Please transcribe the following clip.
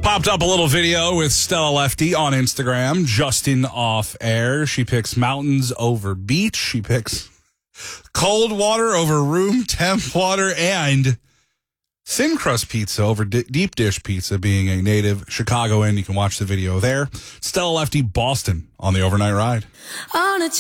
Popped up a little video with Stella Lefty on Instagram, Justin off air. She picks mountains over beach. She picks cold water over room temp water, and thin crust pizza over deep dish pizza. Being a native Chicagoan, you can watch the video there. Stella Lefty, Boston on the Overnight Ride.